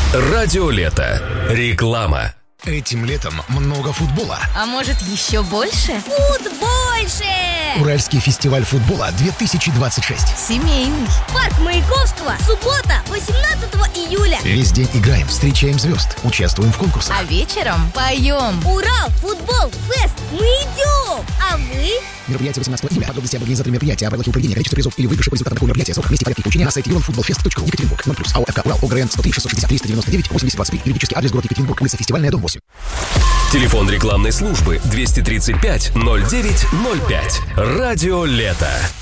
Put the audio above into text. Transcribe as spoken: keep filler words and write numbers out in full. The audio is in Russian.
Радио Лето. Реклама. Этим летом много футбола. А может, еще больше? Футбольше! Уральский фестиваль футбола две тысячи двадцать шесть. Семейный. Парк Маяковского. Суббота, восемнадцатого июля. Весь день играем, встречаем звезд, участвуем в конкурсах. А вечером поем. Урал, футбол, фест. Мы идем. А вы? Мероприятие восемнадцатого июля. Подробности об организаторе мероприятия, о правилах проведения, количество призов или выигрыше по результатам такого мероприятия, сроках, месте, порядке получения на сайте юралфутболфест точка ру. Екатеринбург. ноль плюс. АО ФК Урал. ОГРН сто три шестьсот шестьдесят триста девяносто девять восемьдесят двадцать три. Юридический адрес город Екатеринбург. Улица Фестивальная, дом восемь. Телефон рекламной службы двести тридцать пять ноль девять ноль пять. Радио Лето.